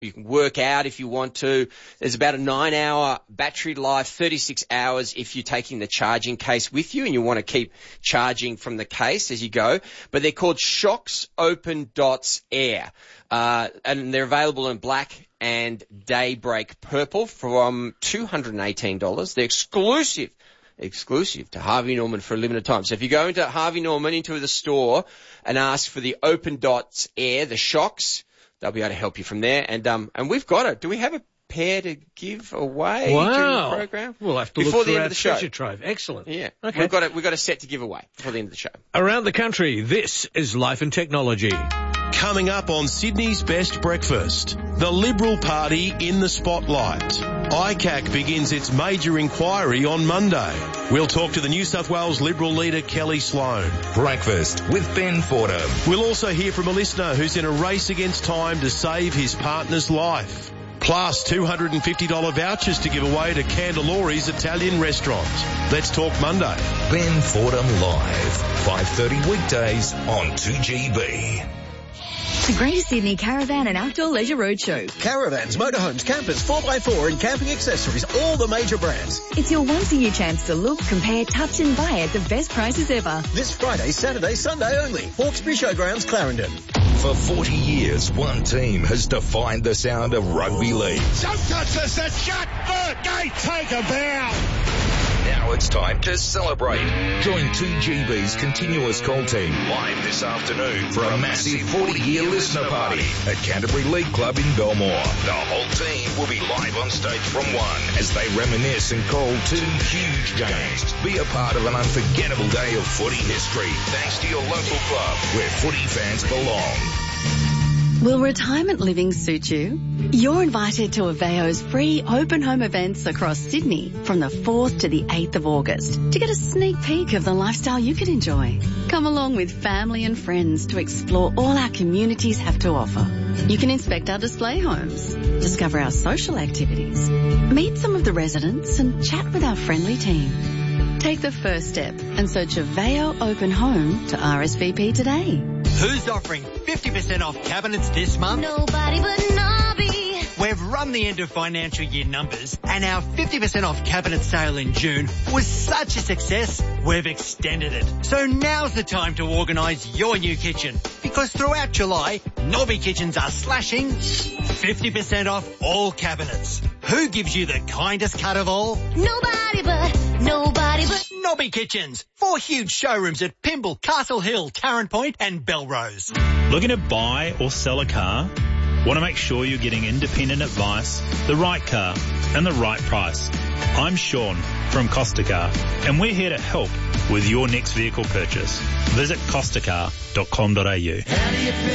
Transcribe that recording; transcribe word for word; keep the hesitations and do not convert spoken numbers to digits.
You can work out if you want to. There's about a nine-hour battery life, thirty-six hours if you're taking the charging case with you and you want to keep charging from the case as you go. But they're called Shocks Open Dots Air, uh, and they're available in black and Daybreak Purple from two hundred eighteen dollars. They're exclusive. exclusive to Harvey Norman for a limited time. So if you go into Harvey Norman, into the store, and ask for the Open Dots Air, the Shocks, they'll be able to help you from there. And um, and we've got it. Do we have a pair to give away wow. during the program? We'll have to before look the through end our of the show. treasure trove. Excellent. Yeah. Okay. We've got, a, we've got a set to give away before the end of the show. Around the country, this is Life and Technology. Coming up on Sydney's Best Breakfast, the Liberal Party in the spotlight. I C A C begins its major inquiry on Monday. We'll talk to the New South Wales Liberal leader Kelly Sloan. Breakfast with Ben Fordham. We'll also hear from a listener who's in a race against time to save his partner's life. Plus two hundred fifty dollars vouchers to give away to Candelori's Italian restaurant. Let's talk Monday. Ben Fordham Live, five thirty weekdays on two G B. The Greater Sydney Caravan and Outdoor Leisure Roadshow. Caravans, motorhomes, campers, four by four and camping accessories, all the major brands. It's your once-a-year chance to look, compare, touch and buy at the best prices ever. This Friday, Saturday, Sunday only. Hawkesbury Showgrounds, Clarendon. For forty years, one team has defined the sound of rugby league. Don't touch the set, shut, they take a bow. Now it's time to celebrate. Join two G B's continuous call team live this afternoon for a massive forty-year listener party at Canterbury League Club in Belmore. The whole team will be live on stage from one as they reminisce and call two huge games. Be a part of an unforgettable day of footy history thanks to your local club where footy fans belong. Will retirement living suit you? You're invited to Aveo's free open home events across Sydney from the fourth to the eighth of August to get a sneak peek of the lifestyle you can enjoy. Come along with family and friends to explore all our communities have to offer. You can inspect our display homes, discover our social activities, meet some of the residents and chat with our friendly team. Take the first step and search Aveo Open Home to R S V P today. Who's offering fifty percent off cabinets this month? Nobody but Nobby. We've run the end of financial year numbers and our fifty percent off cabinet sale in June was such a success, we've extended it. So now's the time to organise your new kitchen because throughout July, Nobby Kitchens are slashing fifty percent off all cabinets. Who gives you the kindest cut of all? Nobody but, nobody but Nobby Kitchens. Four huge showrooms at Pymble, Castle Hill, Tarrant Point and Belrose. Looking to buy or sell a car? Want to make sure you're getting independent advice, the right car and the right price? I'm Sean from Costa Car and we're here to help with your next vehicle purchase. Visit costa car dot com dot a u.